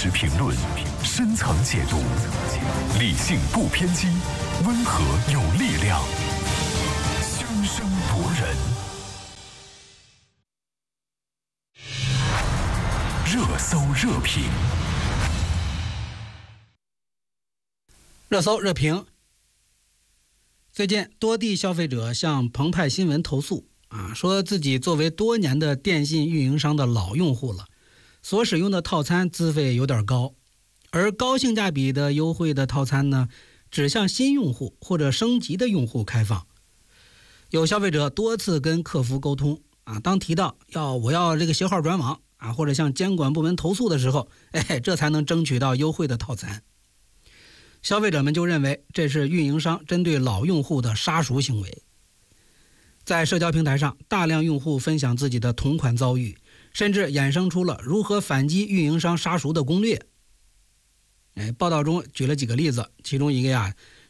实评论，深层解读，理性不偏激，温和有力量，凶声夺人。热搜热评， 热搜热评。最近多地消费者向澎湃新闻投诉说自己作为多年的电信运营商的老用户了，所使用的套餐资费有点高，而高性价比的优惠的套餐呢，只向新用户或者升级的用户开放。有消费者多次跟客服沟通当提到我要这个携号转网或者向监管部门投诉的时候，这才能争取到优惠的套餐。消费者们就认为这是运营商针对老用户的杀熟行为。在社交平台上，大量用户分享自己的同款遭遇，甚至衍生出了如何反击运营商杀熟的攻略。报道中举了几个例子，其中一个